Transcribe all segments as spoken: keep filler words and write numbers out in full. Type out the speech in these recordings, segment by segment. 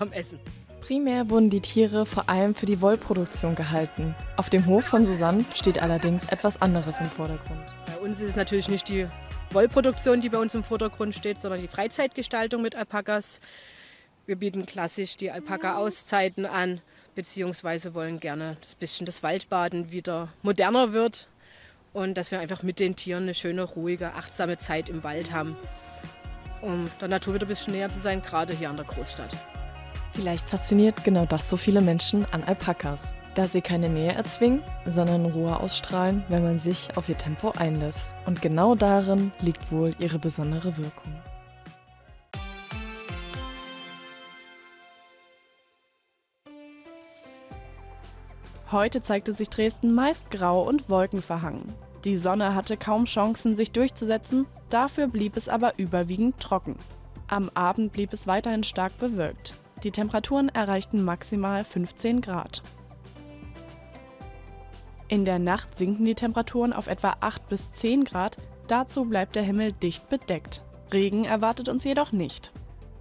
vom Essen. Primär wurden die Tiere vor allem für die Wollproduktion gehalten. Auf dem Hof von Susanne steht allerdings etwas anderes im Vordergrund. Bei uns ist es natürlich nicht die Wollproduktion, die bei uns im Vordergrund steht, sondern die Freizeitgestaltung mit Alpakas. Wir bieten klassisch die Alpaka-Auszeiten an, beziehungsweise wollen gerne das bisschen das Waldbaden wieder moderner wird und dass wir einfach mit den Tieren eine schöne, ruhige, achtsame Zeit im Wald haben, um der Natur wieder ein bisschen näher zu sein, gerade hier an der Großstadt. Vielleicht fasziniert genau das so viele Menschen an Alpakas, da sie keine Nähe erzwingen, sondern Ruhe ausstrahlen, wenn man sich auf ihr Tempo einlässt. Und genau darin liegt wohl ihre besondere Wirkung. Heute zeigte sich Dresden meist grau und wolkenverhangen. Die Sonne hatte kaum Chancen, sich durchzusetzen, dafür blieb es aber überwiegend trocken. Am Abend blieb es weiterhin stark bewölkt. Die Temperaturen erreichten maximal fünfzehn Grad. In der Nacht sinken die Temperaturen auf etwa acht bis zehn Grad, dazu bleibt der Himmel dicht bedeckt. Regen erwartet uns jedoch nicht.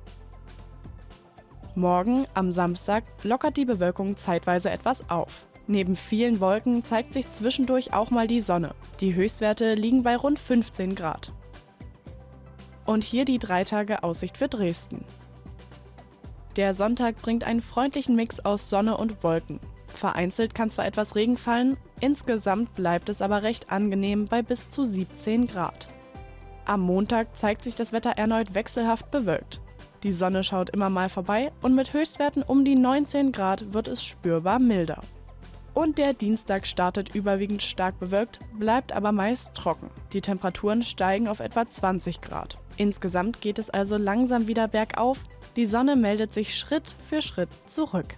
Morgen, am Samstag, lockert die Bewölkung zeitweise etwas auf. Neben vielen Wolken zeigt sich zwischendurch auch mal die Sonne. Die Höchstwerte liegen bei rund fünfzehn Grad. Und hier die drei Tage Aussicht für Dresden. Der Sonntag bringt einen freundlichen Mix aus Sonne und Wolken. Vereinzelt kann zwar etwas Regen fallen, insgesamt bleibt es aber recht angenehm bei bis zu siebzehn Grad. Am Montag zeigt sich das Wetter erneut wechselhaft bewölkt. Die Sonne schaut immer mal vorbei und mit Höchstwerten um die neunzehn Grad wird es spürbar milder. Und der Dienstag startet überwiegend stark bewölkt, bleibt aber meist trocken. Die Temperaturen steigen auf etwa zwanzig Grad. Insgesamt geht es also langsam wieder bergauf, die Sonne meldet sich Schritt für Schritt zurück.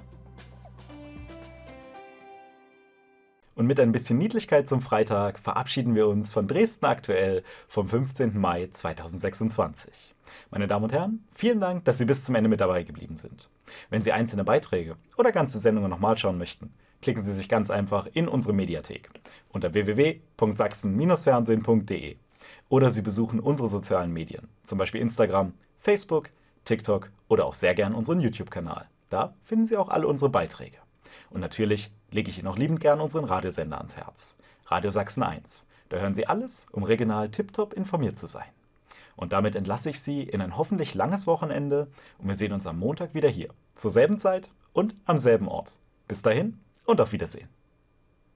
Und mit ein bisschen Niedlichkeit zum Freitag verabschieden wir uns von Dresden aktuell vom fünfzehnten Mai zweitausendsechsundzwanzig. Meine Damen und Herren, vielen Dank, dass Sie bis zum Ende mit dabei geblieben sind. Wenn Sie einzelne Beiträge oder ganze Sendungen nochmal schauen möchten, klicken Sie sich ganz einfach in unsere Mediathek unter w w w punkt sachsen Bindestrich fernsehen punkt d e oder Sie besuchen unsere sozialen Medien, zum Beispiel Instagram, Facebook, TikTok oder auch sehr gern unseren YouTube-Kanal. Da finden Sie auch alle unsere Beiträge. Und natürlich lege ich Ihnen auch liebend gern unseren Radiosender ans Herz. Radio Sachsen eins. Da hören Sie alles, um regional tiptop informiert zu sein. Und damit entlasse ich Sie in ein hoffentlich langes Wochenende und wir sehen uns am Montag wieder hier, zur selben Zeit und am selben Ort. Bis dahin und auf Wiedersehen.